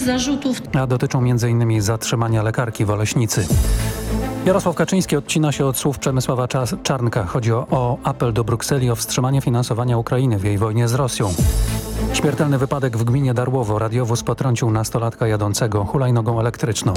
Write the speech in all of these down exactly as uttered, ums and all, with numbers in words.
zarzutów. A dotyczą między innymi zatrzymania lekarki w Oleśnicy. Jarosław Kaczyński odcina się od słów Przemysława Czarnka. Chodzi o, o apel do Brukseli o wstrzymanie finansowania Ukrainy w jej wojnie z Rosją. Śmiertelny wypadek w gminie Darłowo. Radiowóz potrącił nastolatka jadącego hulajnogą elektryczną.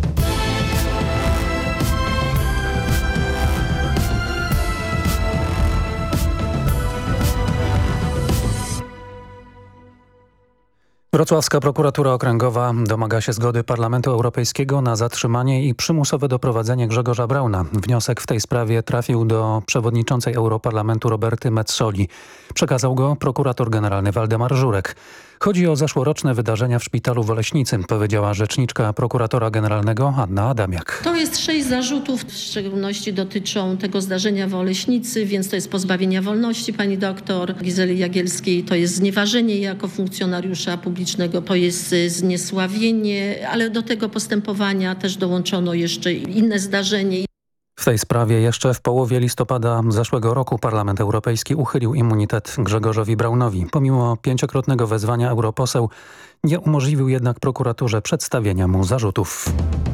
Wrocławska Prokuratura Okręgowa domaga się zgody Parlamentu Europejskiego na zatrzymanie i przymusowe doprowadzenie Grzegorza Brauna. Wniosek w tej sprawie trafił do przewodniczącej Europarlamentu Roberty Metzoli. Przekazał go prokurator generalny Waldemar Żurek. Chodzi o zeszłoroczne wydarzenia w szpitalu w Oleśnicy, powiedziała rzeczniczka prokuratora generalnego Anna Adamiak. To jest sześć zarzutów, w szczególności dotyczą tego zdarzenia w Oleśnicy, więc to jest pozbawienia wolności pani doktor Gizeli Jagielskiej, to jest znieważenie jako funkcjonariusza publicznego, to jest zniesławienie, ale do tego postępowania też dołączono jeszcze inne zdarzenie. W tej sprawie jeszcze w połowie listopada zeszłego roku Parlament Europejski uchylił immunitet Grzegorzowi Braunowi. Pomimo pięciokrotnego wezwania europoseł nie umożliwił jednak prokuraturze przedstawienia mu zarzutów.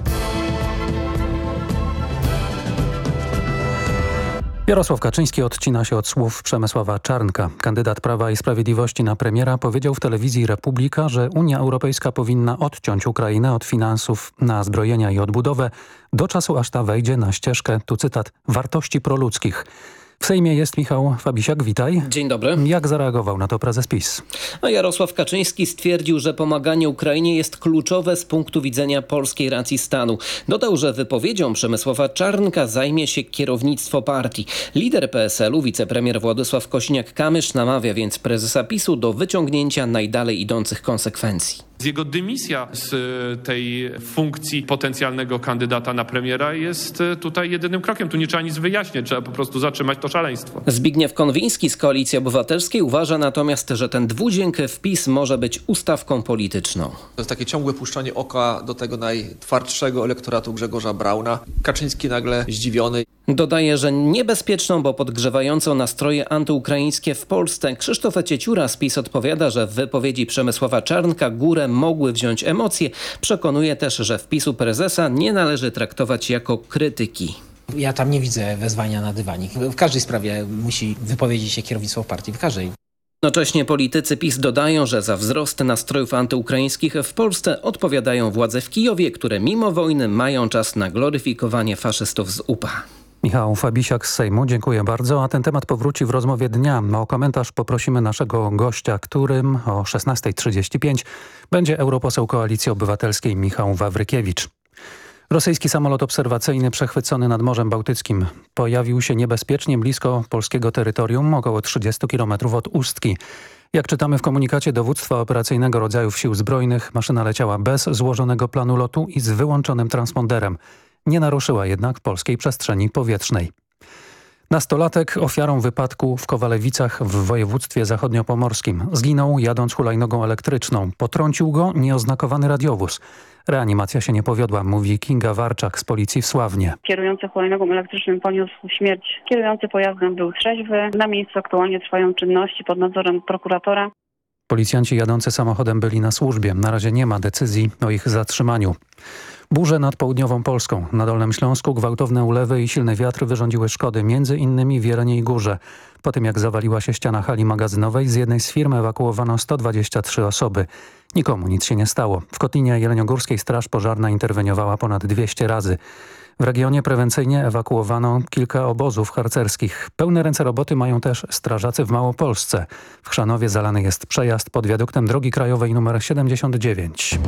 Jarosław Kaczyński odcina się od słów Przemysława Czarnka. Kandydat Prawa i Sprawiedliwości na premiera powiedział w telewizji Republika, że Unia Europejska powinna odciąć Ukrainę od finansów na zbrojenia i odbudowę do czasu, aż ta wejdzie na ścieżkę, tu cytat, wartości proludzkich. W Sejmie jest Michał Fabisiak, witaj. Dzień dobry. Jak zareagował na to prezes PiS? No, Jarosław Kaczyński stwierdził, że pomaganie Ukrainie jest kluczowe z punktu widzenia polskiej racji stanu. Dodał, że wypowiedzią Przemysława Czarnka zajmie się kierownictwo partii. Lider P S L-u, wicepremier Władysław Kosiniak-Kamysz namawia więc prezesa PiS-u do wyciągnięcia najdalej idących konsekwencji. Jego dymisja z tej funkcji potencjalnego kandydata na premiera jest tutaj jedynym krokiem. Tu nie trzeba nic wyjaśniać, trzeba po prostu zatrzymać to szaleństwo. Zbigniew Konwiński z Koalicji Obywatelskiej uważa natomiast, że ten dwudzięk w PiS może być ustawką polityczną. To jest takie ciągłe puszczanie oka do tego najtwardszego elektoratu Grzegorza Brauna. Kaczyński nagle zdziwiony. Dodaje, że niebezpieczną, bo podgrzewającą nastroje antyukraińskie w Polsce. Krzysztof Cieciura z PiS odpowiada, że w wypowiedzi Przemysława Czarnka górę mogły wziąć emocje. Przekonuje też, że wpisu prezesa nie należy traktować jako krytyki. Ja tam nie widzę wezwania na dywanik. W każdej sprawie musi wypowiedzieć się kierownictwo partii, w każdej. Jednocześnie politycy PiS dodają, że za wzrost nastrojów antyukraińskich w Polsce odpowiadają władze w Kijowie, które mimo wojny mają czas na gloryfikowanie faszystów z U P A. Michał Fabisiak z Sejmu, dziękuję bardzo. A ten temat powróci w rozmowie dnia. O komentarz poprosimy naszego gościa, którym o szesnasta trzydzieści pięć będzie europoseł Koalicji Obywatelskiej Michał Wawrykiewicz. Rosyjski samolot obserwacyjny przechwycony nad Morzem Bałtyckim pojawił się niebezpiecznie blisko polskiego terytorium, około trzydzieści kilometrów od Ustki. Jak czytamy w komunikacie dowództwa operacyjnego rodzajów sił zbrojnych, maszyna leciała bez złożonego planu lotu i z wyłączonym transponderem. Nie naruszyła jednak polskiej przestrzeni powietrznej. Nastolatek ofiarą wypadku w Kowalewicach w województwie zachodniopomorskim. Zginął jadąc hulajnogą elektryczną. Potrącił go nieoznakowany radiowóz. Reanimacja się nie powiodła, mówi Kinga Warczak z policji w Sławnie. Kierujący hulajnogą elektryczną poniósł śmierć. Kierujący pojazdem był trzeźwy. Na miejscu aktualnie trwają czynności pod nadzorem prokuratora. Policjanci jadący samochodem byli na służbie. Na razie nie ma decyzji o ich zatrzymaniu. Burze nad południową Polską. Na Dolnym Śląsku gwałtowne ulewy i silne wiatry wyrządziły szkody, między innymi w Jeleniej Górze. Po tym jak zawaliła się ściana hali magazynowej, z jednej z firm ewakuowano sto dwadzieścia trzy osoby. Nikomu nic się nie stało. W Kotlinie Jeleniogórskiej Straż Pożarna interweniowała ponad dwieście razy. W regionie prewencyjnie ewakuowano kilka obozów harcerskich. Pełne ręce roboty mają też strażacy w Małopolsce. W Chrzanowie zalany jest przejazd pod wiaduktem drogi krajowej nr siedemdziesiąt dziewięć.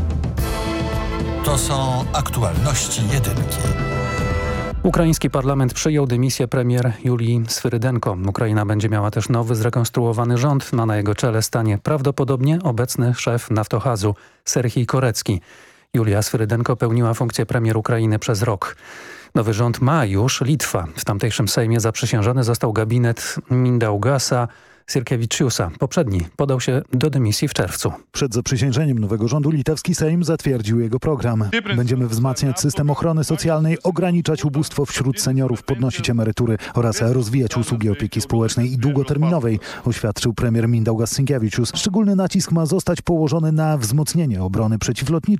To są aktualności jedynki. Ukraiński parlament przyjął dymisję premier Julii Swyrydenko. Ukraina będzie miała też nowy, zrekonstruowany rząd, a na jego czele stanie prawdopodobnie obecny szef Naftohazu Serhij Korecki. Julia Swyrydenko pełniła funkcję premier Ukrainy przez rok. Nowy rząd ma już Litwa. W tamtejszym Sejmie zaprzysiężony został gabinet Mindaugasa Sirkewicziusa. Poprzedni podał się do dymisji w czerwcu. Przed zaprzysiężeniem nowego rządu litewski Sejm zatwierdził jego program. Będziemy wzmacniać system ochrony socjalnej, ograniczać ubóstwo wśród seniorów, podnosić emerytury oraz rozwijać usługi opieki społecznej i długoterminowej, oświadczył premier Mindaugas Sinkiewiczius. Szczególny nacisk ma zostać położony na wzmocnienie obrony przeciwlotniczej